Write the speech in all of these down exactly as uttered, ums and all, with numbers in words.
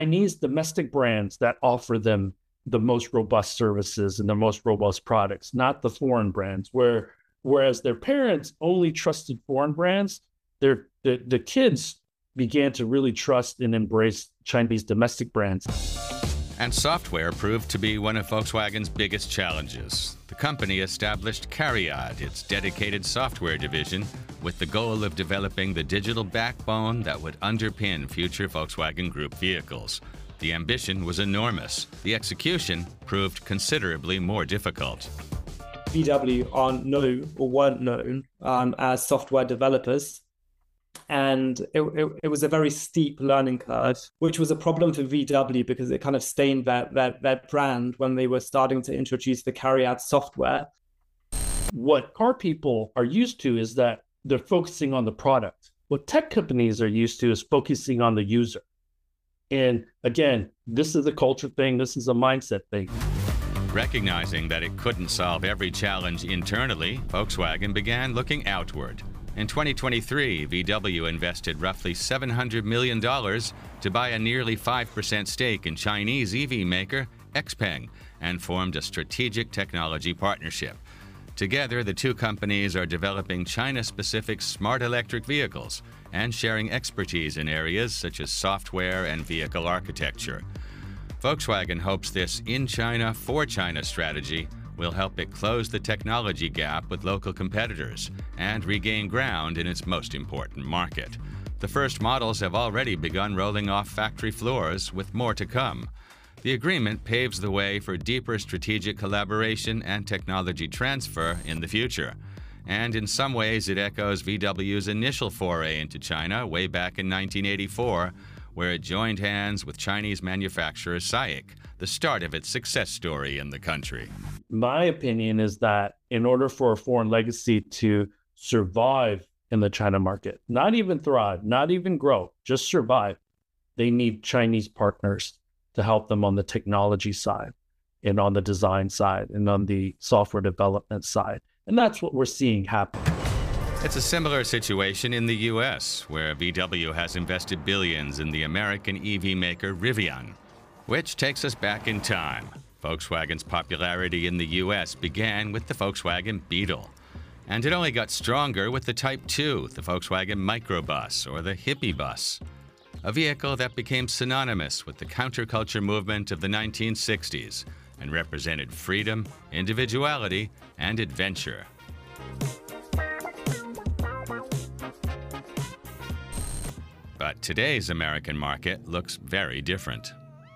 Chinese domestic brands that offer them the most robust services and the most robust products, not the foreign brands, where whereas their parents only trusted foreign brands, their the, the kids began to really trust and embrace Chinese domestic brands. And software proved to be one of Volkswagen's biggest challenges. The company established CARIAD, its dedicated software division, with the goal of developing the digital backbone that would underpin future Volkswagen Group vehicles. The ambition was enormous. The execution proved considerably more difficult. V W are known or weren't known um, as software developers. And it, it, it was a very steep learning curve, which was a problem for V W because it kind of stained their, their, their brand when they were starting to introduce the CARIAD software. What car people are used to is that they're focusing on the product. What tech companies are used to is focusing on the user. And again, this is a culture thing. This is a mindset thing. Recognizing that it couldn't solve every challenge internally, Volkswagen began looking outward. In twenty twenty-three, V W invested roughly seven hundred million dollars to buy a nearly five percent stake in Chinese E V maker XPeng and formed a strategic technology partnership. Together, the two companies are developing China-specific smart electric vehicles and sharing expertise in areas such as software and vehicle architecture. Volkswagen hopes this in China, for China strategy will help it close the technology gap with local competitors and regain ground in its most important market. The first models have already begun rolling off factory floors, with more to come. The agreement paves the way for deeper strategic collaboration and technology transfer in the future. And in some ways, it echoes V W's initial foray into China way back in nineteen eighty-four, where it joined hands with Chinese manufacturer SAIC, the start of its success story in the country. My opinion is that in order for a foreign legacy to survive in the China market, not even thrive, not even grow, just survive, they need Chinese partners to help them on the technology side and on the design side and on the software development side. And that's what we're seeing happen. It's a similar situation in the U S, where V W has invested billions in the American E V maker Rivian, which takes us back in time. Volkswagen's popularity in the U S began with the Volkswagen Beetle, and it only got stronger with the Type two, the Volkswagen Microbus, or the Hippie Bus, a vehicle that became synonymous with the counterculture movement of the nineteen sixties and represented freedom, individuality, and adventure. But today's American market looks very different.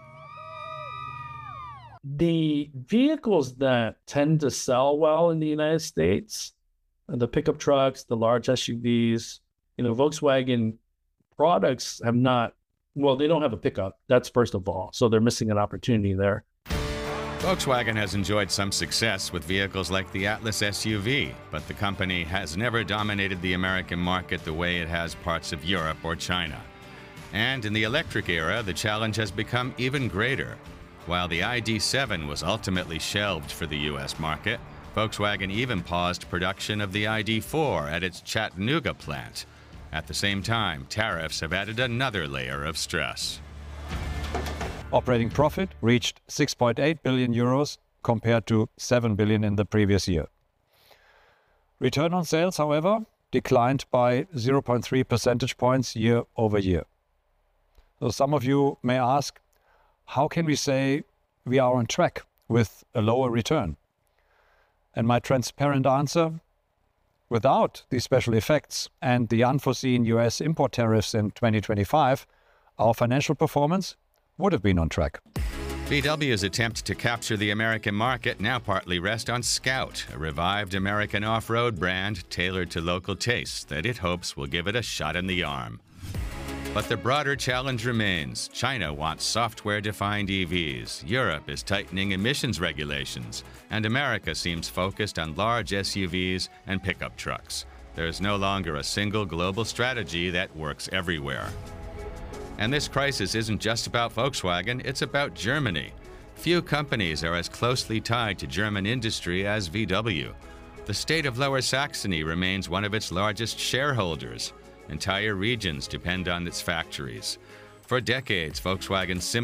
The vehicles that tend to sell well in the United States, the pickup trucks, the large S U Vs, you know, Volkswagen products have not, well, they don't have a pickup. That's first of all. So they're missing an opportunity there. Volkswagen has enjoyed some success with vehicles like the Atlas S U V, but the company has never dominated the American market the way it has parts of Europe or China. And in the electric era, the challenge has become even greater. While the I D seven was ultimately shelved for the U S market, Volkswagen even paused production of the I D four at its Chattanooga plant. At the same time, tariffs have added another layer of stress. Operating profit reached six point eight billion euros compared to seven billion in the previous year. Return on sales, however, declined by zero point three percentage points year over year. So some of you may ask, how can we say we are on track with a lower return? And my transparent answer, without the special effects and the unforeseen U S import tariffs in twenty twenty-five, our financial performance would have been on track. V W's attempt to capture the American market now partly rests on Scout, a revived American off-road brand tailored to local tastes that it hopes will give it a shot in the arm. But the broader challenge remains. China wants software-defined E Vs, Europe is tightening emissions regulations, and America seems focused on large S U Vs and pickup trucks. There is no longer a single global strategy that works everywhere. And this crisis isn't just about Volkswagen, it's about Germany. Few companies are as closely tied to German industry as V W. The state of Lower Saxony remains one of its largest shareholders. Entire regions depend on its factories. For decades, Volkswagen's